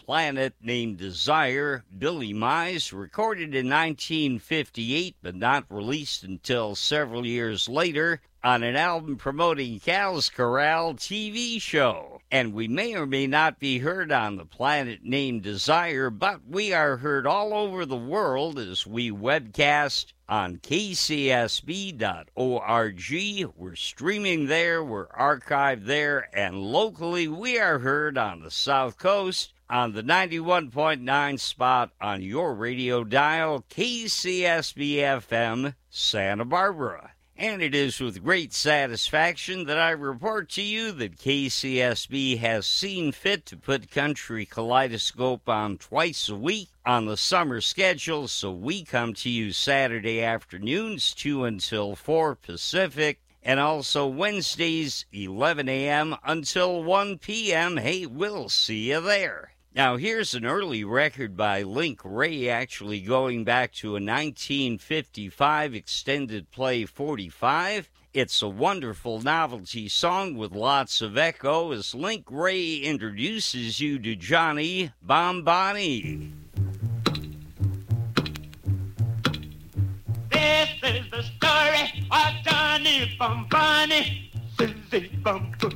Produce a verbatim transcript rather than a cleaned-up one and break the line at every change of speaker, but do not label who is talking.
Planet Named Desire, Billy Mize, recorded in nineteen fifty-eight but not released until several years later on an album promoting Cal's Corral T V show. And we may or may not be heard on the planet named Desire, but we are heard all over the world as we webcast on K C S B dot org. We're streaming there, we're archived there, and locally we are heard on the South Coast on the ninety-one point nine spot on your radio dial, K C S B F M, Santa Barbara. And it is with great satisfaction that I report to you that K C S B has seen fit to put Country Kaleidoscope on twice a week on the summer schedule, so we come to you Saturday afternoons, two until four Pacific, and also Wednesdays, eleven a.m. until one p.m. Hey, we'll see you there. Now, here's an early record by Link Wray, actually going back to a nineteen fifty-five extended play forty-five. It's a wonderful novelty song with lots of echo as Link Wray introduces you to Johnny Bombani.
This is the story of Johnny Bombani. Zizzy Bum Bum